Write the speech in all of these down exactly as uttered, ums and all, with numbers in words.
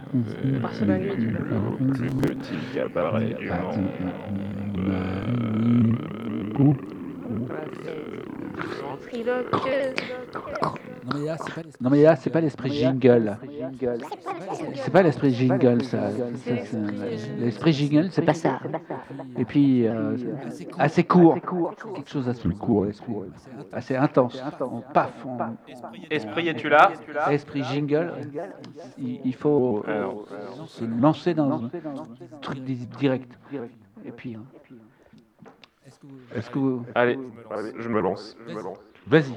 Parce la nuit, tu Petit, petit cabaret du monde. Non mais là, c'est pas l'esprit. Non mais là, c'est pas l'esprit jingle. C'est pas l'esprit jingle, ça. Ça, c'est- L'esprit jingle, c'est pas ça. Et puis, euh, assez court. Quelque chose d'assez court, l'esprit. Assez intense. On paf. on- Esprit, es-tu là? Esprit jingle, il, il faut euh, Alors, se lancer dans un truc di- direct. Et puis, hein, Est-ce que vous... est-ce que vous... allez, je me lance. Vas-y.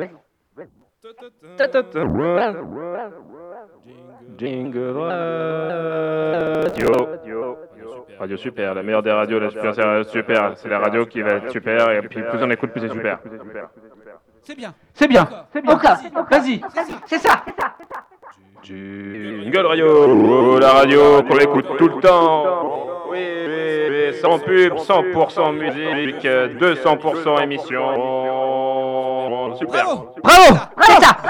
Jingle Radio. Radio super, la meilleure des radios, la super, c'est super, c'est la radio qui va être super, et puis plus on écoute, plus c'est super. C'est bien. C'est bien. Encore. Vas-y. C'est ça. Jingle Radio, la radio qu'on écoute tout le temps. Oui, oui, oui, sans pub, cent pour cent musique, deux cents pour cent émission. Super. Bravo. Bravo. C'est ça.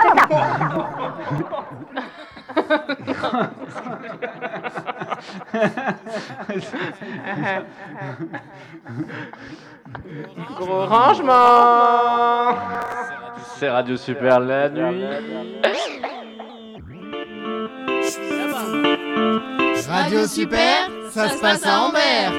Gros rangement. C'est Radio Super la nuit. Radio Super, ça se passe à Ambert.